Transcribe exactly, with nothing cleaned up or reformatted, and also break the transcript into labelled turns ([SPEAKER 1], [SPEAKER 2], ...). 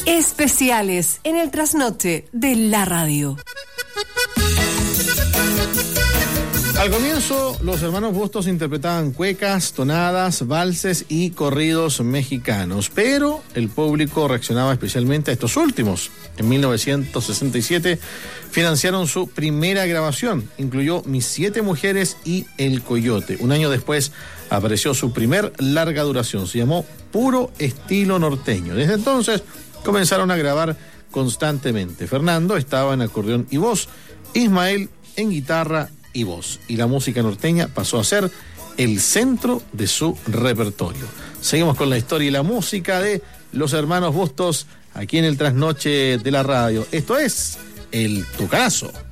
[SPEAKER 1] Especiales en el trasnoche de la radio.
[SPEAKER 2] Al comienzo, los hermanos Bustos interpretaban cuecas, tonadas, valses y corridos mexicanos, pero el público reaccionaba especialmente a estos últimos. En mil novecientos sesenta y siete financiaron su primera grabación, incluyó Mis siete mujeres y El Coyote. Un año después apareció su primer larga duración, se llamó Puro Estilo Norteño. Desde entonces comenzaron a grabar constantemente. Fernando estaba en acordeón y voz, Ismael en guitarra y voz, y la música norteña pasó a ser el centro de su repertorio. Seguimos con la historia y la música de los hermanos Bustos aquí en el Trasnoche de la radio. Esto es El Tucanazo.